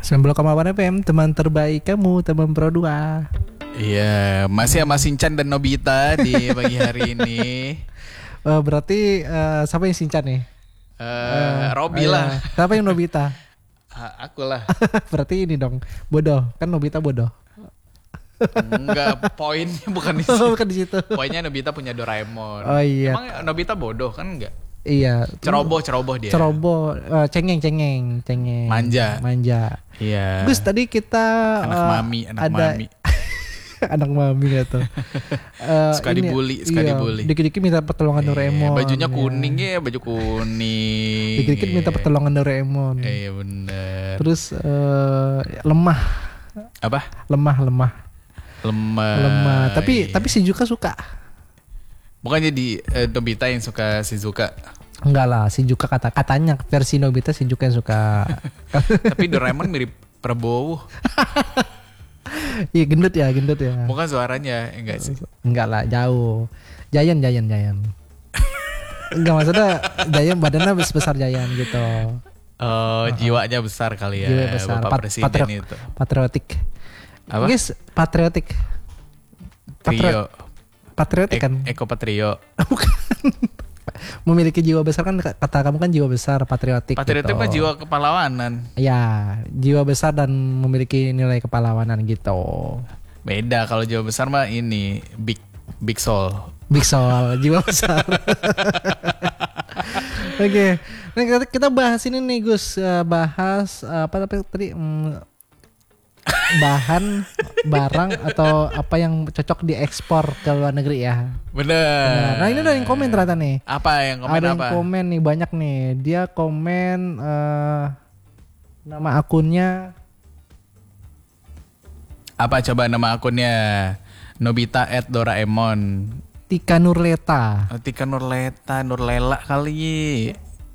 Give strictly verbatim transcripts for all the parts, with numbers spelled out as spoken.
sembilan puluh koma delapan F M, teman terbaik kamu, teman Pro dua. Iya, masih sama Shinchan dan Nobita di pagi hari ini. Uh, berarti uh, siapa yang Shinchan nih? Uh, uh, Robby uh, lah. Siapa yang Nobita? uh, aku lah. Berarti ini dong, bodoh. Kan Nobita bodoh. Enggak, poinnya bukan di situ. Bukan di situ. Poinnya Nobita punya Doraemon. Oh iya. Emang Nobita bodoh kan enggak? Iya. Ceroboh, ceroboh dia. Ceroboh, uh, cengeng, cengeng, cengeng. Manja. Manja. Iya. Gus, tadi kita anak uh, mami, anak ada... mami. anak mami gitu. uh, suka ini, dibully, suka iya, dibully. Dikit-dikit minta pertolongan eh, Doraemon. Bajunya kuning ya, baju kuning. Dikit-dikit minta pertolongan Doraemon. Iya eh, bener. Terus uh, lemah. Apa? Lemah, lemah. Lemah. Lemah. Tapi iya. tapi Shizuka suka. Bukan jadi eh, Nobita yang suka Shizuka. Enggak lah, Shizuka kata katanya versi Nobita Shizuka yang suka. Tapi Doraemon mirip Prabowo. Iya gendut ya, gendut ya. Bukan suaranya, enggak sih. Enggak lah, jauh. Jayan, Jayan, Jayan. Enggak, maksudnya Jayan badannya sebesar Jayan gitu. Oh, uh-huh. Jiwanya besar kali ya. Jiwa besar. Bapak Pat- Presiden patri- itu. Patriotik. Apa? Guys, patriotik. Trio. Patriotik kan? E- Eko Patrio. Bukan. Memiliki jiwa besar kan, kata kamu kan jiwa besar, patriotik. Patriotik gitu. mah jiwa kepahlawanan. Ya, jiwa besar dan memiliki nilai kepahlawanan gitu. Beda, kalau jiwa besar mah ini big big soul. Big soul, jiwa besar. Oke, okay. Kita bahas ini nih Gus, bahas apa tadi? Hmm, bahan, barang atau apa yang cocok diekspor ke luar negeri ya. Bener. Nah ini ada yang komen ternyata nih. Apa yang komen ada apa? Ada yang komen nih banyak nih. Dia komen uh, nama akunnya. Apa coba nama akunnya? Nobita at Doraemon. Tika Nurleta. Oh, Tika Nurleta, Nurlela kali.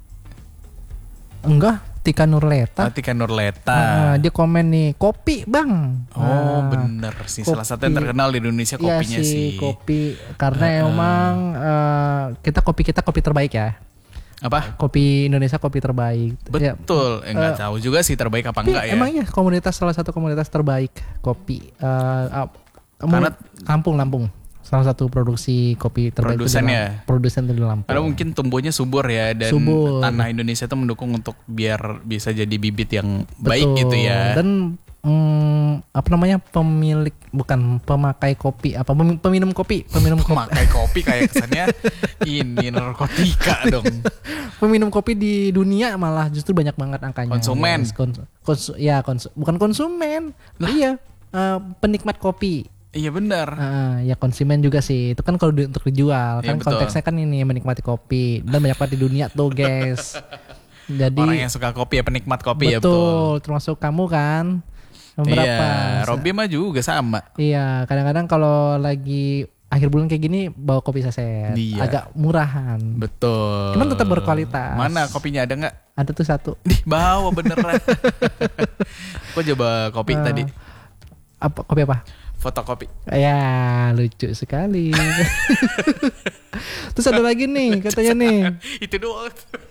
Enggak. Tika Nurleta. Oh, Tika Nurleta. Uh, dia komen nih, kopi bang. Oh uh, bener sih, kopi. Salah satu yang terkenal di Indonesia kopinya iya sih. sih. Kopi, karena uh, emang uh, kita kopi kita kopi terbaik ya. Apa? Kopi Indonesia kopi terbaik. Betul, ya, eh, nggak uh, tahu juga sih terbaik apa enggak ya. Emang ya komunitas salah satu komunitas terbaik kopi. Uh, uh, karena Lampung, Lampung. Salah satu produksi kopi terbaik produsen ya. Produsen di Lampung. Karena mungkin tumbuhnya subur ya dan subur. Tanah Indonesia itu mendukung untuk biar bisa jadi bibit yang baik. Betul. Gitu ya. Dan hmm, apa namanya pemilik bukan pemakai kopi apa peminum kopi peminum kopi pemakai kopi kayak kesannya ini narkotika dong. Peminum kopi di dunia malah justru banyak banget angkanya. Konsumen. Ya, kons, kons, ya kons, bukan konsumen. Lah. Iya uh, penikmat kopi. Iya benar. Uh, ya konsumen juga sih. Itu kan kalau di, untuk dijual kan ya, konteksnya kan ini menikmati kopi dan banyak banget di dunia tuh guys. Jadi orang yang suka kopi ya penikmat kopi betul, ya betul. Betul, termasuk kamu kan. Berapa? Iya, Robby mah juga sama. Iya, kadang-kadang kalau lagi akhir bulan kayak gini bawa kopi saset. Iya. Agak murahan. Betul. Cuman tetap berkualitas. Mana kopinya ada nggak? Ada tuh satu. Nih bawa beneran. Kok coba kopi uh, tadi? Apa kopi apa? Fotokopi. Ya lucu sekali. Terus ada lagi nih katanya nih. Itu doang.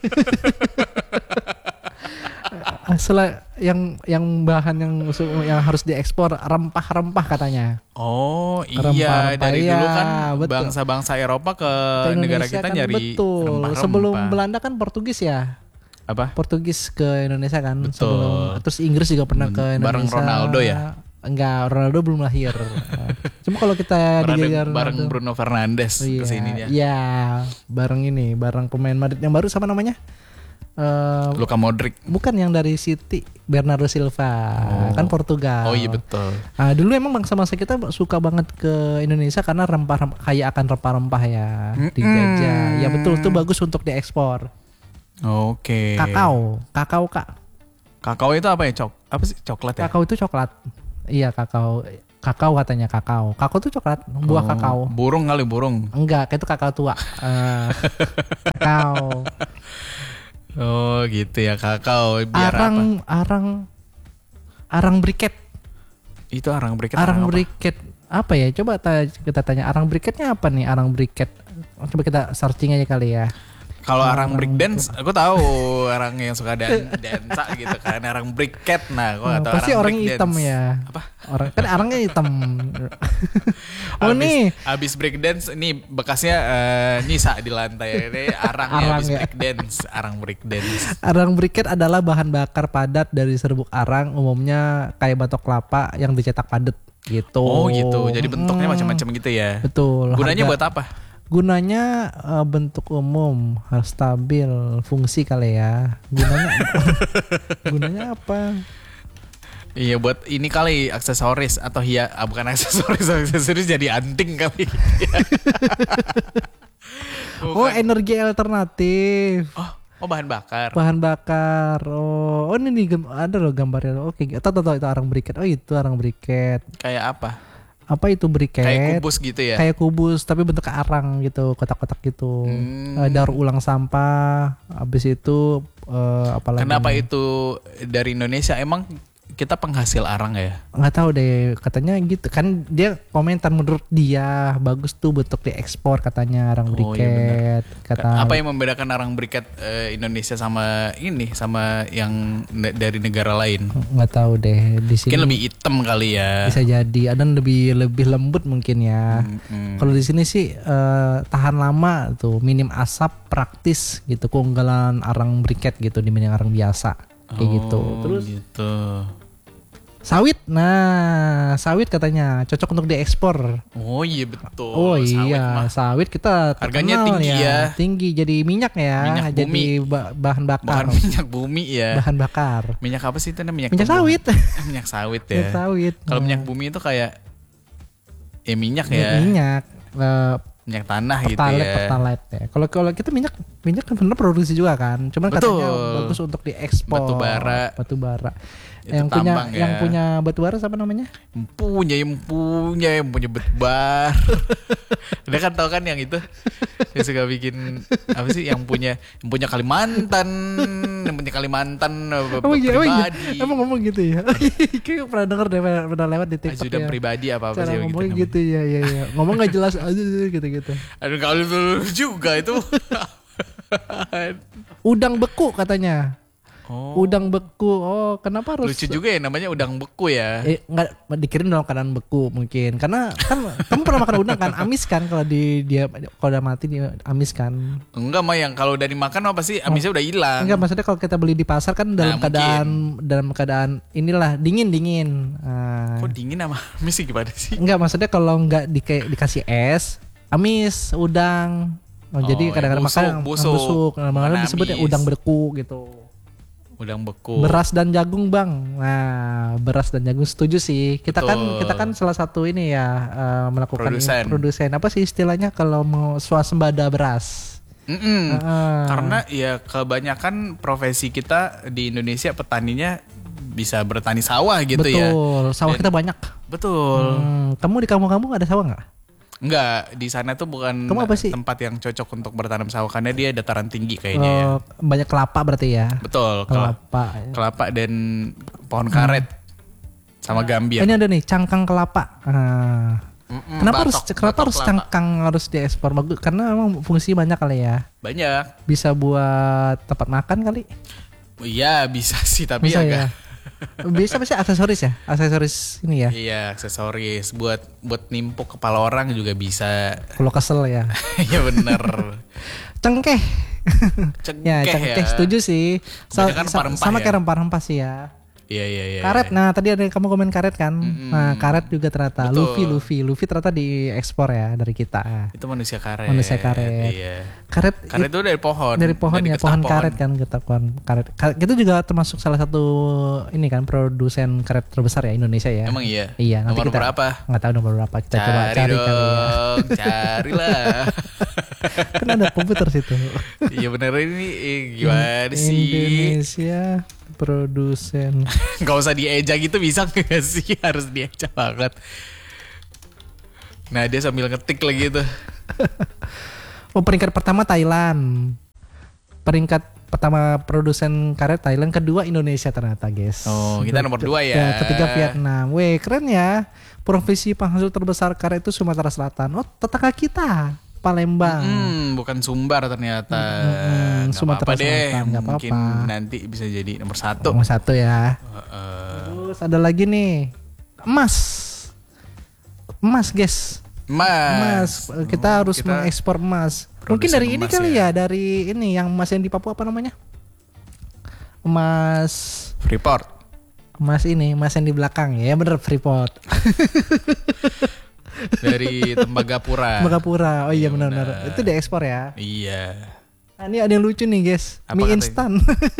Selain yang yang bahan yang yang harus diekspor rempah-rempah katanya. Oh iya rempah-rempah, dari iya, dulu kan betul. Bangsa-bangsa Eropa ke, ke negara kita kan nyari betul. rempah-rempah. Sebelum Belanda kan Portugis ya. Apa? Portugis ke Indonesia kan. Betul. Sebelum, terus Inggris juga pernah ke Indonesia. Bareng Ronaldo ya? Enggak, Ronaldo belum lahir. Cuma kalau kita bareng, bareng Bruno Fernandes iya, kesininya. Iya, bareng ini, bareng pemain Madrid yang baru sama namanya? Uh, Luka Modric. Bukan yang dari City, Bernardo Silva. Oh. Kan Portugal. Oh iya betul. Nah, dulu emang bangsa-bangsa kita suka banget ke Indonesia karena rempah-rempah kaya akan rempah-rempah ya, mm-hmm. dijajah. Ya betul, itu bagus untuk diekspor. Oke. Okay. Kakao, kakao Kak. Kakao itu apa ya? Cok, apa sih coklat ya? Kakao itu coklat. Iya kakao, kakao katanya kakao. Kakao tuh coklat, buah oh, kakao. Burung kali burung. Enggak, itu kakao tua. uh, kakao. Oh gitu ya kakao. Biar arang, apa? arang, arang briket. Itu arang briket. Arang apa? briket apa ya? Coba ta- kita tanya arang briketnya apa nih? Arang briket. Coba kita searching aja kali ya. Kalau arang Arang break dance, aku tahu orang yang suka dan dansa gitu kan, arang break cat. Nah, aku nggak tahu Pasti arang orangnya break hitam dance. ya. Apa? Orang kan arangnya hitam. Oh Abis- nih, Abis break dance, ini bekasnya eh, nyisa di lantai. Ini arangnya Arang abis ya. break dance, arang break dance. arang briket adalah bahan bakar padat dari serbuk arang, umumnya kayak batok kelapa yang dicetak padat gitu. Oh gitu, jadi bentuknya Mm, macam-macam gitu ya. Betul. Gunanya Harga- buat apa? Gunanya eh, bentuk umum, harus stabil, fungsi kali ya. Gunanya gunanya apa? Iya buat ini kali aksesoris atau hia, ah, bukan aksesoris, aksesoris jadi anting kali. Oh, Bukan. energi alternatif. Oh, oh bahan bakar. Bahan bakar. Oh, oh ini nih gam- ada loh gambarnya. Oke, tahu tahu tahu, itu arang briket. Oh, itu arang briket. Kayak apa? Apa itu briket? Kayak kubus gitu ya. Kayak kubus tapi bentuk arang gitu, kotak-kotak gitu. Hmm. Eh, daur ulang sampah. Habis itu eh, apalagi? Kenapa itu dari Indonesia? Emang kita penghasil arang ya? Nggak tahu deh, katanya gitu kan, dia komentar menurut dia bagus tuh bentuk diekspor katanya arang Oh, iya briket. Kata Apa yang membedakan arang briket eh, Indonesia sama ini, sama yang ne- dari negara lain? nggak tahu deh di sini. Mungkin lebih hitam kali ya. Bisa jadi, ada yang lebih lebih lembut mungkin ya. Mm-mm. Kalau di sini sih eh, tahan lama tuh, minim asap, praktis gitu, keunggulan arang briket gitu dibanding arang biasa kayak gitu. Oh, Terus gitu. sawit, nah sawit katanya cocok untuk diekspor. Oh iya betul. Oh Sawit iya, mah. sawit kita Harganya terkenal tinggi ya. Tinggi jadi minyak ya, Minyak jadi bumi. ba- bahan bakar. Bukan minyak bumi ya. Bahan bakar. Minyak apa sih itu namanya? Minyak, Minyak tumbuhan. sawit. minyak sawit ya. Minyak sawit. Kalau Hmm. minyak bumi itu kayak ya minyak Minyak- ya. Minyak. eh, Minyak tanah gitu pertalite, ya. pertalite ya. Kalau kalau kita minyak minyak kan bener produksi juga kan. Cuman Betul. katanya bagus untuk diekspor. Batu bara. Batu bara. Itu Yang punya tambang ya. yang punya batu bara siapa namanya? Yang punya, yang punya, yang punya betbar. Udah kan tau kan yang itu, yang suka bikin apa sih? Yang punya, yang punya Kalimantan, yang punya Kalimantan eh, Emang iya, emang iya. pribadi. Emang ngomong gitu ya. Kayak pernah denger deh, pernah, pernah lewat di TikTok Ajudan ya. pribadi apa apa Cara sih gitu. ngomongnya namanya. gitu ya, ya, ya. Ngomong nggak jelas aja gitu-gitu. Aduh kalau dulu juga itu. Udang beku katanya. Oh, Udang beku. Oh, kenapa harus lucu juga ya namanya udang beku ya. Eh, nggak dikirim dalam keadaan beku mungkin. Karena kan kamu pernah makan udang kan, amis kan kalau di dia kalau udah mati dia amis kan. Enggak mah yang kalau udah dimakan apa sih amisnya udah hilang. Enggak, maksudnya kalau kita beli di pasar kan dalam Nah, keadaan dalam keadaan inilah dingin-dingin. Nah, Kok dingin sama amis sih gimana sih? enggak, maksudnya kalau enggak di, dikasih es, amis, udang. Oh, Oh, jadi ya, kadang-kadang busuk, makan busuk. busuk. Nah, makanya Bukan disebutnya amis. udang beku gitu. Udang beku. Beras dan jagung, Bang. Nah, beras dan jagung setuju sih. Kita kan Betul. kita kan salah satu ini ya eh, melakukan Produsen. produsen. Apa sih istilahnya kalau mau swasembada beras? Mm-mm. Ah. Karena ya kebanyakan profesi kita di Indonesia petaninya bisa bertani sawah gitu ya. Betul, sawah Dan- kita banyak. Betul. Hmm, kamu di kampung-kampung ada sawah nggak? Enggak, di sana tuh bukan Kamu apa sih? tempat yang cocok untuk bertanam sawah karena dia dataran tinggi kayaknya ya. Oh, banyak kelapa berarti ya. Betul, kelapa, Kelapa. kelapa dan pohon karet sama gambir. Ini ada nih cangkang kelapa. Nah, Mm-mm, kenapa harus batok- kenapa batok harus kelapa. cangkang harus diekspor? Bagus karena emang fungsi banyak kali ya. Banyak. Bisa buat tempat makan kali. Iya, bisa sih tapi Bisa agak ya. Bisa apa sih aksesoris ya? Aksesoris ini ya. iya, aksesoris buat buat nimpuk kepala orang juga bisa. Kalau kesel ya. Iya bener. Cengkeh. Cengkeh Ya, cengkeh ya. setuju sih. Sa- Kebanyakan sa- rempah-rempah sama ya. kayak rempah-rempah sih ya. Iya iya iya. Karet, iya. nah tadi ada kamu komen karet kan? Mm-mm. Nah karet juga ternyata. Betul. Luffy, Luffy, Luffy ternyata diekspor ya dari kita. Itu manusia karet. Manusia karet. Iya. Karet, Karet it- itu dari pohon. dari pohon ya, getah pohon karet kan kita pohon karet. Karet itu juga termasuk salah satu ini kan produsen karet terbesar ya Indonesia ya. Emang iya. Iya, nanti Nomor kita berapa? nggak tahu nomor berapa kita coba Cari cari kali ya. dong, carilah. Kan ada komputer situ. Iya bener ini eh, gimana sih? Indonesia produsen. Gak usah dieja gitu bisa gak sih? Harus dieja banget. Nah dia sambil ngetik lagi tuh. Oh, peringkat pertama Thailand. Peringkat pertama produsen karet Thailand, kedua Indonesia ternyata, guys. Oh, kita nomor dua ya. Ketiga Vietnam. Weh, keren ya. Provinsi penghasil terbesar karet itu Sumatera Selatan. Oh, tetangga kita. Palembang. Hmm, bukan Sumbar ternyata. Hmm, Nggak Sumatera apa-apa deh. Selatan, nggak Mungkin apa-apa. nanti bisa jadi nomor satu. Nomor satu ya. Heeh. Terus ada lagi nih emas. Emas guys. Emas. Mas. Kita Oh, harus kita mengekspor emas. Mungkin produsen dari ini emas kali ya. ya. Dari ini yang emas yang di Papua apa namanya? Emas. Freeport. Emas ini, emas yang di belakang ya, bener Freeport. Dari Tembagapura. Tembagapura. Oh iya Iya, benar-benar. benar. Itu diekspor ya. Iya. Nah, ini ada yang lucu nih guys. Apa Mie katanya? instan.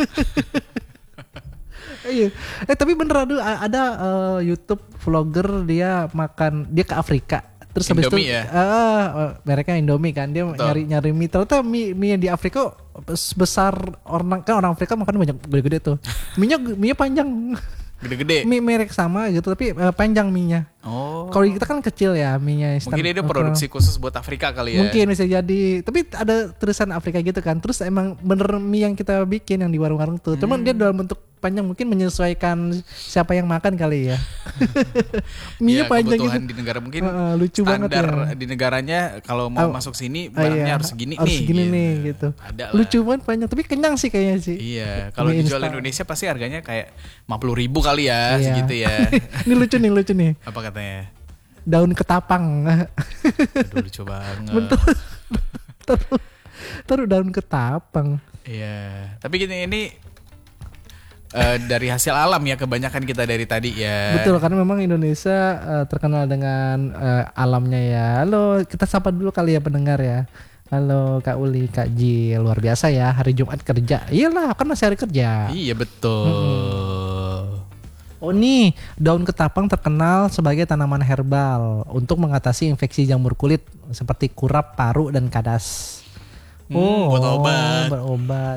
Iya. Eh tapi bener ada ada eh, YouTube vlogger dia makan dia ke Afrika. Terus habis itu Indomie ya? eh, eh, mereknya Indomie kan. Dia Betul. nyari nyari mie. Ternyata mie mie yang di Afrika sebesar orang kan orang Afrika makan banyak gede-gede tuh. Mie-nya mie panjang. Gede-gede. Mie merek sama gitu tapi eh, panjang mie-nya. Oh. Kalau kita kan kecil ya mie-nya instan. Mungkin dia Ukuran- produksi khusus buat Afrika kali ya. Mungkin bisa jadi. Tapi ada tulisan Afrika gitu kan. Terus emang bener mie yang kita bikin yang di warung-warung tuh. Cuman Hmm. dia dalam bentuk panjang mungkin menyesuaikan siapa yang makan kali ya. Mie Ya, panjang kebutuhan gitu. di negara mungkin Heeh, lucu banget standar ya. di negaranya kalau mau Oh, masuk sini Ah, barangnya iya, harus segini harus nih. segini nih gitu. Ada lah. Lucu banget panjang tapi kenyang sih kayaknya sih. Iya, kalau Mie dijual instan. Indonesia pasti harganya kayak lima puluh ribu kali ya, Iya. segitu ya. Ini lucu nih, lucu nih. Apa katanya? Daun ketapang. Aduh lucu banget. Bentar. taruh, taruh daun ketapang. Iya, tapi gini ini eh, dari hasil alam ya kebanyakan kita dari tadi ya. Betul karena memang Indonesia eh, terkenal dengan eh, alamnya ya. Halo, kita sapa dulu kali ya pendengar ya. Halo Kak Uli, Kak Ji, luar biasa ya hari Jumat kerja. Iyalah, kan masih hari kerja. Iya betul. Oh nih, daun ketapang terkenal sebagai tanaman herbal untuk mengatasi infeksi jamur kulit seperti kurap, paru, dan kadas. Hmm, buat obat. Berobat.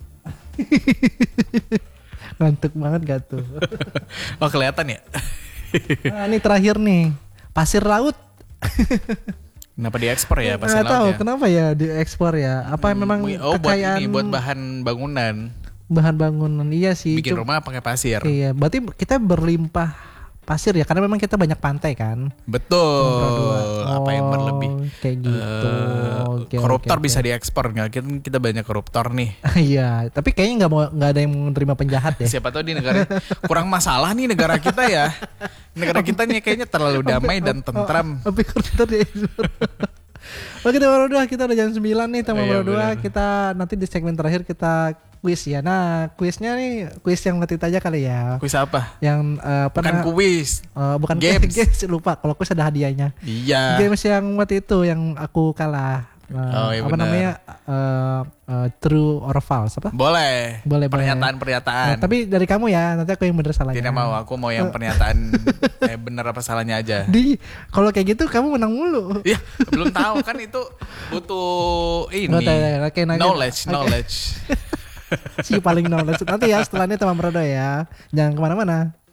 Ngantuk banget gak tuh? Oh kelihatan ya? Nah, ini terakhir nih, pasir laut. Kenapa diekspor ya pasir Nggak tahu laut ya? kenapa ya diekspor ya? Apa memang Mungkin- oh buat kekayaan ini buat bahan bangunan. bahan bangunan? Iya sih. Bikin Cuma- rumah pakai pasir. Iya, berarti kita berlimpah pasir ya karena memang kita banyak pantai kan. Betul. Apa yang Oh, berlebih? Kayak gitu. Eh, Oke, koruptor oke, bisa oke. diekspor nggak? Kita, kita banyak koruptor nih. Iya, tapi kayaknya nggak mau nggak ada yang menerima penjahat ya. Siapa tahu di negara kurang masalah nih negara kita ya. Negara kita nih kayaknya terlalu damai dan tentram. Tapi koruptor di Oke teman berdua, kita udah jam sembilan nih teman Oh, iya, berdua. benar. Kita nanti di segmen terakhir kita kuis ya. Nah, kuisnya nih kuis yang ngetit aja kali ya. Kuis apa? Yang eh, apa Bukan nah- kuis. eh, bukan Games. games lupa. Kalau kuis ada hadiahnya. Iya. Games yang waktu itu yang aku kalah. Eh, Oh, iya apa benar. namanya? Eh, eh, true or false apa? Boleh. Boleh, boleh. Pernyataan-pernyataan. Nah, tapi dari kamu ya, nanti aku yang bener salahnya. Tidak mau, aku mau yang pernyataan eh, benar apa salahnya aja. Di kalau kayak gitu kamu menang mulu. Ya, belum tahu kan itu butuh ini. Oh, tahu, tahu. Oke, nanti- knowledge, oke. knowledge. Si paling knowledge. Nanti ya setelah ini teman berdoa ya. Jangan kemana-mana.